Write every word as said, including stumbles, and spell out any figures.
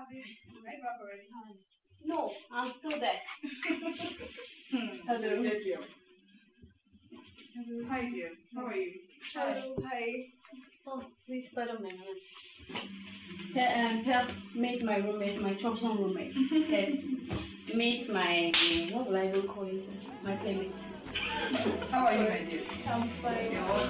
No, I'm still there. Hello. Yes, dear. Hi, dear. How are you? Hello, hi. Oh, please pardon me. Um, help meet my roommate, my Thompson roommate. Yes, meet my, what will I even call it? My playmate. How are you, my dear? I'm fine. You're welcome.